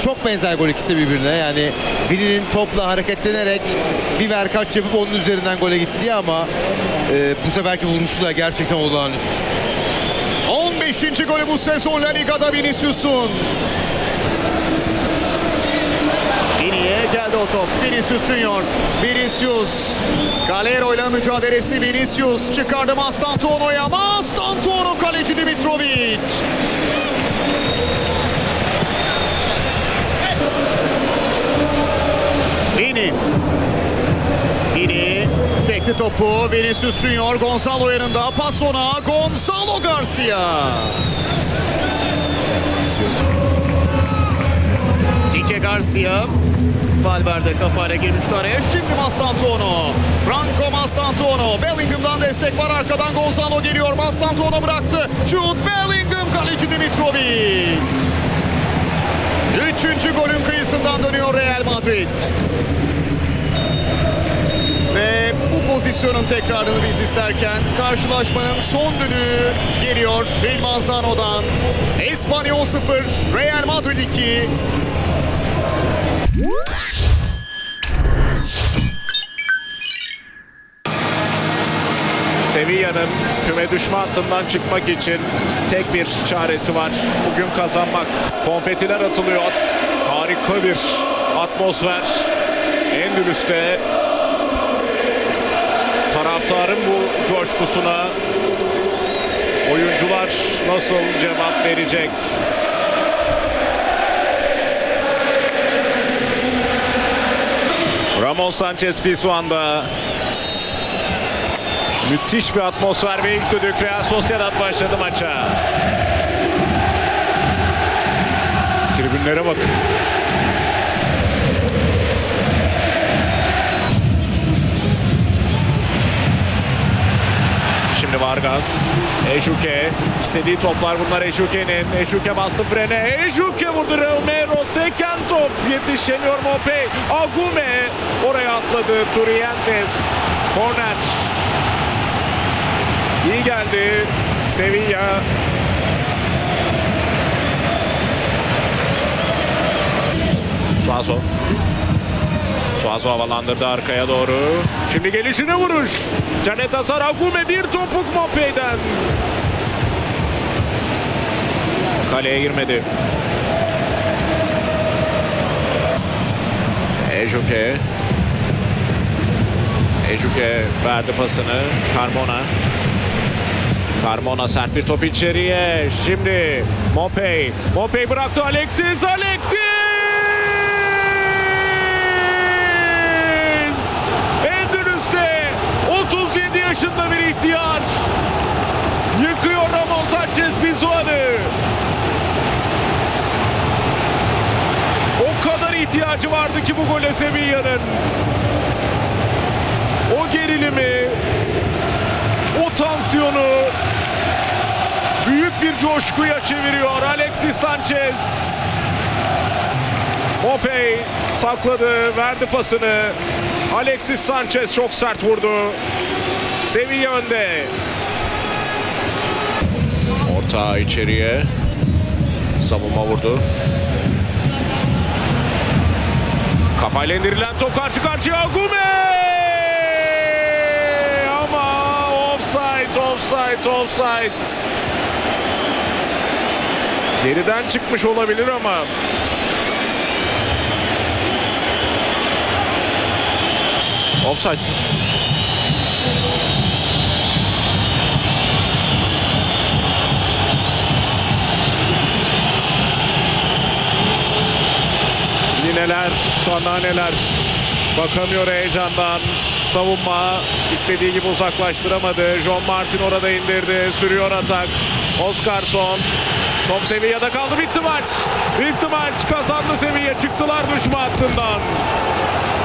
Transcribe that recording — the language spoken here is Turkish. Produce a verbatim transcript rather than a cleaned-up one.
çok benzer gol ikisi de birbirine. Yani Vini'nin topla hareketlenerek bir verkaç yapıp onun üzerinden gole gittiği ama e, bu seferki vuruşu da gerçekten olağanüstü. on beşinci golü bu sezon La Liga'da Vinicius'un. Vini'ye geldi o top. Vinicius Junior. Vinicius. Calero ile mücadelesi. Vinicius çıkardı Mastantuono'ya. Mastantuono kaleci Dimitrovic. Vini. Vini çekti topu. Vinicius Junior. Gonzalo yanında. Pas ona. Gonzalo Garcia. Ike Garcia. Valverde kafayla girmişti araya. Şimdi Mastantuono. Franco Mastantuono. Bellingham'dan destek var. Arkadan Gonzalo geliyor. Mastantuono bıraktı. Jude Bellingham kaleci Dimitrovic. Üçüncü golün kıyısından dönüyor Real Madrid. Ve bu pozisyonun tekrarını biz izlerken karşılaşmanın son düdüğü geliyor Gil Manzano'dan. Espanyol sıfır, Real Madrid iki. Sevilla'nın küme düşme hattından çıkmak için tek bir çaresi var. Bugün kazanmak. Konfetiler atılıyor. Harika bir atmosfer. Endülüs'te taraftarın bu coşkusuna oyuncular nasıl cevap verecek? Ramon Sanchez Pizjuan'da müthiş bir atmosfer ve ilk düdük Real Sociedad başladı maça. Tribünlere bakın. Şimdi Vargas, Ejuke, istediği toplar bunlar Ejuke'nin. Ejuke bastı frene, Ejuke vurdu, Romero seken top, yetişemiyor Mopey, Agume oraya atladı, Turientes, korner. İyi geldi Sevilla. Suazo. Suazo havalandırdı arkaya doğru. Şimdi gelişine vuruş. Canet Asar Agume bir topuk Mopey'den. Kaleye girmedi. Ejuke. Ejuke verdi pasını. Carmona. Carmona sert bir top içeriye. Şimdi Mopey. Mopey bıraktı Alexis. Alexis! Endülüs'te otuz yedi yaşında bir ihtiyar. Yıkıyor Ramon Sanchez Pizjuan'ı. O kadar ihtiyacı vardı ki bu gole Sevilla'nın. O gerilimi, o tansiyonu büyük bir coşkuya çeviriyor Alexis Sanchez. Mopey sakladı, verdi pasını. Alexis Sanchez çok sert vurdu. Sevilla önde. Orta içeriye. Savunma vurdu. Kafayla indirilen top karşı karşıya Agume! Offside, offside, offside. Geriden çıkmış olabilir ama offside. Nineler, anneanneler bakamıyor heyecandan. Savunma istediği gibi uzaklaştıramadı. John Martin orada indirdi. Sürüyor atak. Oscarson. Top Sevilla'da kaldı. Bitti maç. Bitti maç. Kazandı Sevilla. Çıktılar düşme hattından.